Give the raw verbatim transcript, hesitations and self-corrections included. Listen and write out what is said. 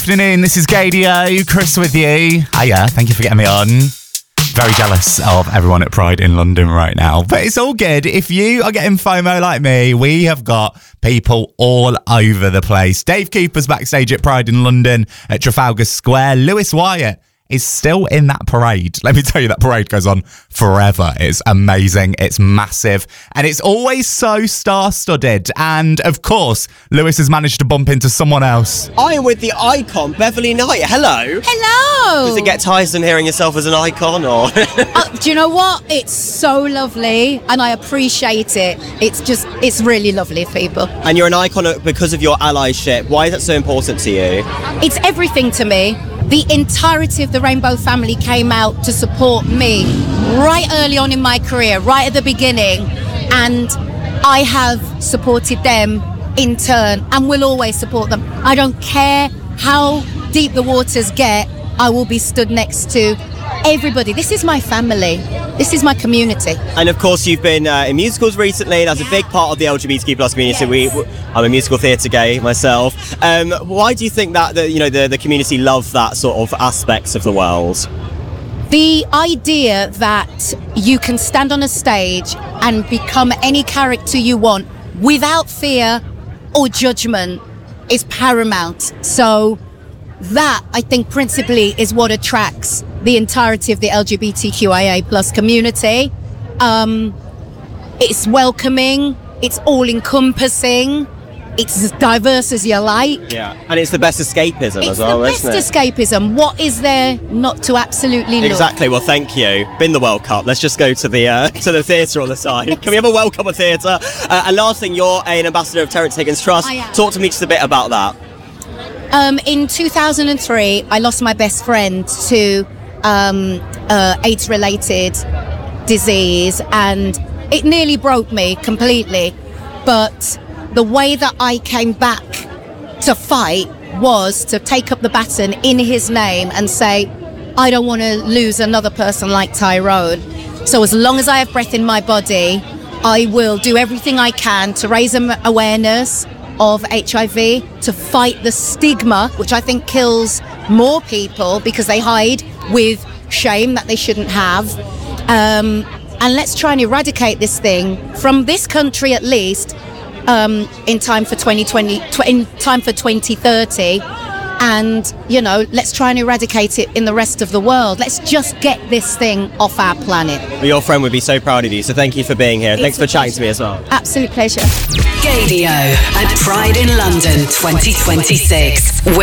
Afternoon, this is Gadio, Chris with you. Hiya, thank you for getting me on. Very jealous of everyone at Pride in London right now, but it's all good. If you are getting FOMO like me, we have got people all over the place. Dave Cooper's backstage at Pride in London at Trafalgar Square. Lewis Wyatt is still in that parade. Let me tell you, that parade goes on forever. It's amazing. It's massive. And it's always so star-studded. And, of course, Lewis has managed to bump into someone else. I am with the icon, Beverly Knight. Hello. Hello. Does it get tiresome hearing yourself as an icon, or...? uh, do you know what? It's so lovely, and I appreciate it. It's just, it's really lovely, people. And you're an icon because of your allyship. Why is that so important to you? It's everything to me. The entirety of the Rainbow family came out to support me right early on in my career, right at the beginning. And I have supported them in turn and will always support them. I don't care how deep the waters get, I will be stood next to everybody. This is my family. This is my community. And of course, you've been uh, in musicals recently. That's a big part of the L G B T Q plus community. Yes. We, I'm a musical theatre gay myself. Um, why do you think that the, you know the, the community love that sort of aspects of the world? The idea that you can stand on a stage and become any character you want without fear or judgment is paramount. So that, I think, principally is what attracts the entirety of the L G B T Q I A plus community. Um, it's welcoming, it's all-encompassing, it's as diverse as you like. Yeah, and it's the best escapism It's as well, the best isn't it? escapism. What is there not to absolutely love? Exactly. Well, thank you. Been the World Cup. Let's just go to the uh, to the theatre on the side. Can we have a World Cup of theatre? Uh, and last thing, you're an ambassador of Terence Higgins Trust. I am. Talk to me just a bit about that. Um, in two thousand three, I lost my best friend to um, uh, AIDS-related disease, and it nearly broke me completely. But the way that I came back to fight was to take up the baton in his name and say, I don't want to lose another person like Tyrone. So as long as I have breath in my body, I will do everything I can to raise am- awareness of H I V, to fight the stigma, which I think kills more people because they hide with shame that they shouldn't have. Um, and let's try and eradicate this thing from this country at least, um, in time for twenty twenty, tw- in time for twenty thirty. And, you know, let's try and eradicate it in the rest of the world. Let's just get this thing off our planet. Well, your friend would be so proud of you, so thank you for being here. It's Thanks for a chatting pleasure. to me as well. Absolute pleasure. Gadio at Pride in London twenty twenty-six.